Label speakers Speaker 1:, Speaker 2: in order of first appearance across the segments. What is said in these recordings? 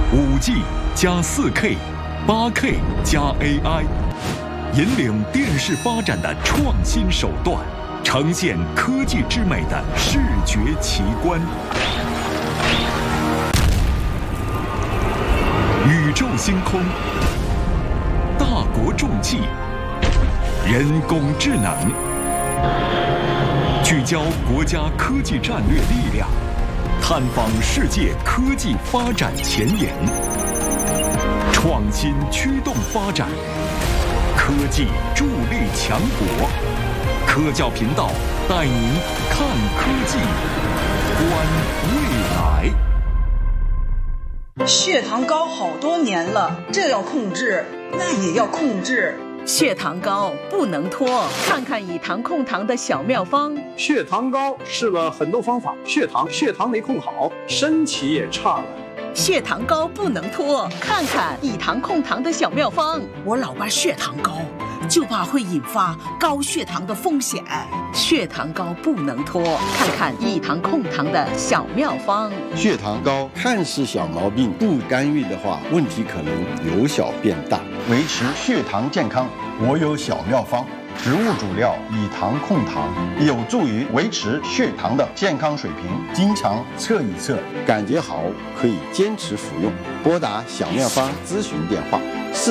Speaker 1: 5G 加4K、8K 加 AI， 引领电视发展的创新手段，呈现科技之美的视觉奇观。宇宙星空，大国重器，人工智能，聚焦国家科技战略力量，探访世界科技发展前沿，创新驱动发展，科技助力强国。科教频道带您看科技，观未来。
Speaker 2: 血糖高好多年了，这要控制，那也要控制。
Speaker 3: 血糖高不能拖，看看以糖控糖的小妙方。
Speaker 4: 血糖高试了很多方法，血糖没控好，身体也差了。
Speaker 3: 血糖高不能拖，看看以糖控糖的小妙方。
Speaker 2: 我老爸血糖高，就怕会引发高血糖的风险。
Speaker 3: 血糖高不能拖，看看以糖控糖的小妙方。
Speaker 5: 血糖高看似小毛病，不干预的话，问题可能由小变大。维持血糖健康，我有小妙方。植物主料以糖控糖，有助于维持血糖的健康水平。经常测一测，感觉好可以坚持服用。拨打小妙方咨询电话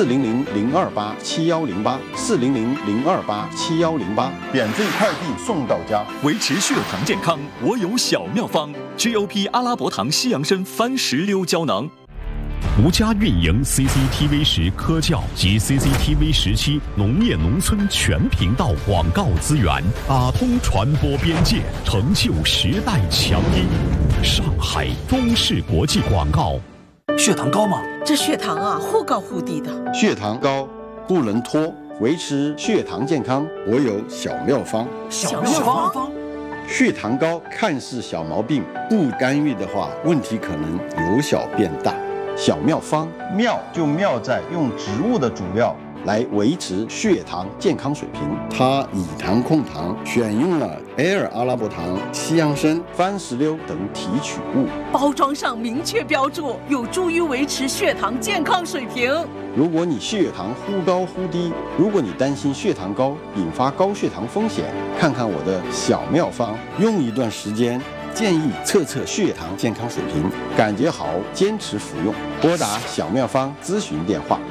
Speaker 5: ：400-028-7108，400-028-7108，免费快递送到家。
Speaker 1: 维持血糖健康，我有小妙方 ：GOP 阿拉伯糖西洋参番石榴胶囊。
Speaker 6: 独家运营 CCTV10科教及 CCTV17农业农村全频道广告资源，打通传播边界，成就时代强音。上海中视国际广告。
Speaker 7: 血糖高吗？
Speaker 2: 这血糖啊，忽高忽低的。
Speaker 5: 血糖高不能拖，维持血糖健康，我有小妙方。
Speaker 7: 小妙方。
Speaker 5: 血糖高看似小毛病，不干预的话，问题可能由小变大。小妙方，妙就妙在用植物的主料来维持血糖健康水平。它以糖控糖，选用了埃尔阿拉伯糖、西洋参、番石榴等提取物，
Speaker 3: 包装上明确标注，有助于维持血糖健康水平。
Speaker 5: 如果你血糖忽高忽低，如果你担心血糖高引发高血糖风险，看看我的小妙方，用一段时间。建议测测血糖健康水平，感觉好坚持服用。拨打小妙方咨询电话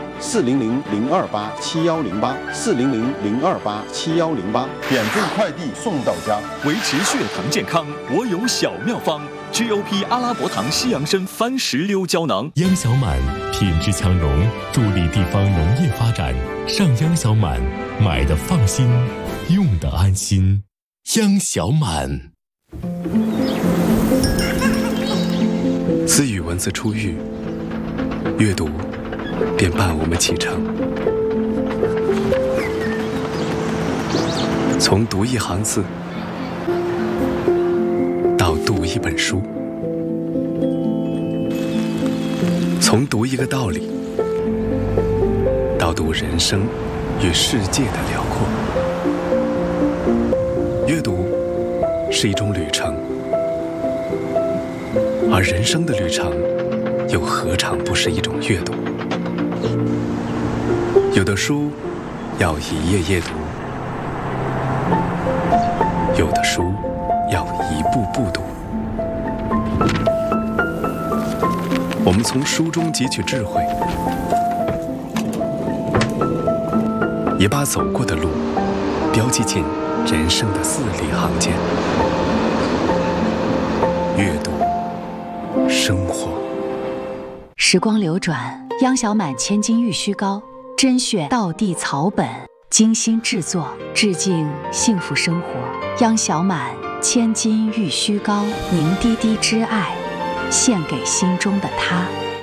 Speaker 5: ：400-028-7108，400-028-7108，免费快递送到家。
Speaker 1: 维持血糖健康，我有小妙方 ：GOP 阿拉伯糖西洋参番石榴胶囊。
Speaker 6: 央小满品质强融，助力地方农业发展。上央小满，买的放心，用的安心。央小满。
Speaker 8: 自与文字初遇，阅读便伴我们启程。从读一行字，到读一本书；从读一个道理，到读人生与世界的辽阔。阅读是一种旅程，而人生的旅程又何尝不是一种阅读？有的书要一页页读，有的书要一步步读。我们从书中汲取智慧，也把走过的路标记进人生的字里行间。阅读，生活。
Speaker 9: 时光流转，央小满千金玉虚膏，甄选道地草本，精心制作，致敬幸福生活。央小满千金玉虚膏，凝滴滴之爱，献给心中的他。